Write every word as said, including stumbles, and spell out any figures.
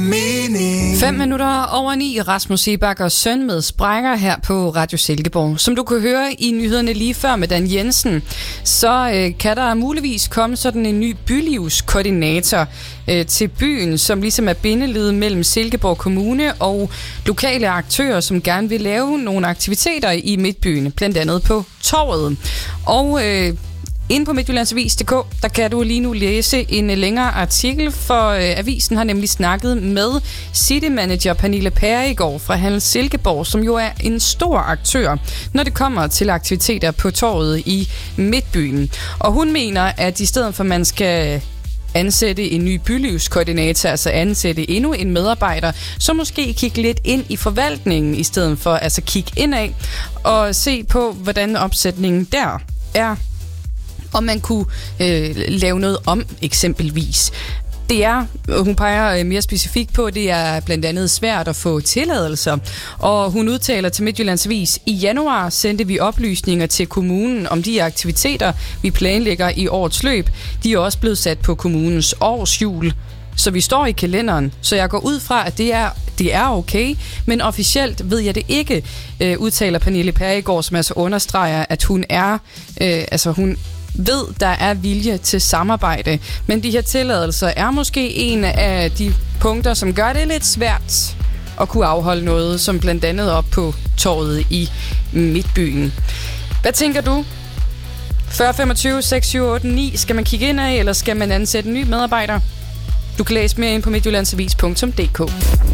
mening. Fem minutter over ni. Rasmus Seebach og Søn med sprækker her på Radio Silkeborg. Som du kunne høre i nyhederne lige før med Dan Jensen, så øh, kan der muligvis komme sådan en ny bylivskoordinator øh, til byen, som ligesom er bindeled mellem Silkeborg Kommune og lokale aktører, som gerne vil lave nogle aktiviteter i Midtbyen, blandt andet på Torvet. Og øh, inde på midtjyllandsavis punktum d k, der kan du lige nu læse en længere artikel, for øh, avisen har nemlig snakket med City Manager Pernille Perigård fra Handel Silkeborg, som jo er en stor aktør, når det kommer til aktiviteter på Torvet i Midtbyen. Og hun mener, at i stedet for, at man skal ansætte en ny bylivskoordinator, altså ansætte endnu en medarbejder, så måske kigge lidt ind i forvaltningen, i stedet for altså kigge indad og se på, hvordan opsætningen der er. Om man kunne øh, lave noget om, eksempelvis. Det er, hun peger mere specifikt på, det er blandt andet svært at få tilladelser. Og hun udtaler til Midtjyllands i januar sendte vi oplysninger til kommunen om de aktiviteter, vi planlægger i årets løb. De er også blevet sat på kommunens årshjul. Så vi står i kalenderen, så jeg går ud fra, at det er, det er okay, men officielt ved jeg det ikke, øh, udtaler Pernille Perigård, som altså understreger, at hun er, øh, altså hun ved, der er vilje til samarbejde. Men de her tilladelser er måske en af de punkter, som gør det lidt svært at kunne afholde noget, som blandt andet op på Torvet i Midtbyen. Hvad tænker du? fyrre femogtyve seks syv otte ni. Skal man kigge ind af, eller skal man ansætte en ny medarbejder? Du kan læse mere ind på midtjyllandsavis punktum d k.